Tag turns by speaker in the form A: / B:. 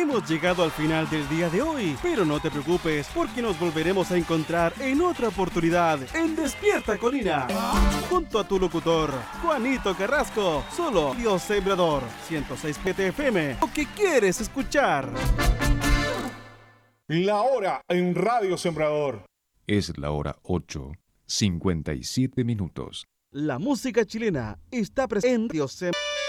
A: Hemos llegado al final del día de hoy, pero no te preocupes porque nos volveremos a encontrar en otra oportunidad en Despierta Colina, junto a tu locutor, Juanito Carrasco, solo Dios Sembrador, 106 PTFM, lo que quieres escuchar.
B: La hora en Radio Sembrador.
C: Es la hora 8:57 minutos.
A: La música chilena está presente en Dios Sembrador.